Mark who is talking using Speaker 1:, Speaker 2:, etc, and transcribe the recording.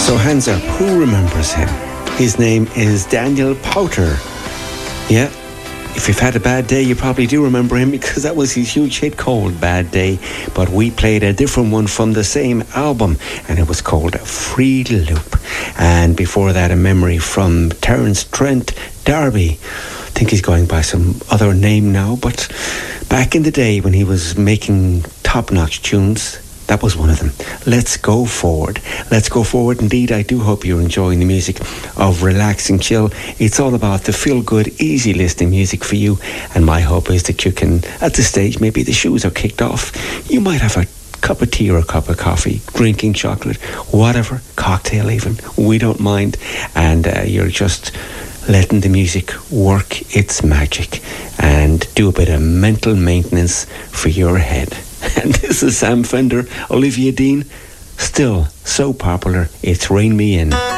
Speaker 1: So hands up, who remembers him? His name is Daniel Powter. Yeah, if you've had a bad day, you probably do remember him because that was his huge hit called Bad Day. But we played a different one from the same album, and it was called Free Loop. And before that, a memory from Terence Trent D'Arby. I think he's going by some other name now, but back in the day when he was making top-notch tunes, that was one of them. Let's go forward. Let's go forward. Indeed, I do hope you're enjoying the music of Relaxing Chill. It's all about the feel-good, easy listening music for you. And my hope is that you can, at this stage, maybe the shoes are kicked off. You might have a cup of tea or a cup of coffee, drinking chocolate, whatever, cocktail even. We don't mind. And you're just letting the music work its magic and do a bit of mental maintenance for your head. And this is Sam Fender, Olivia Dean, still so popular, it's Rain Me In.